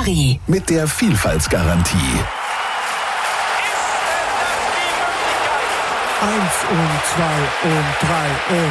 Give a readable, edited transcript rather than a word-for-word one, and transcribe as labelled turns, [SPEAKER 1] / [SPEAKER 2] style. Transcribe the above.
[SPEAKER 1] Harry.
[SPEAKER 2] Mit der Vielfaltsgarantie.
[SPEAKER 3] 1 und 2 und 3 und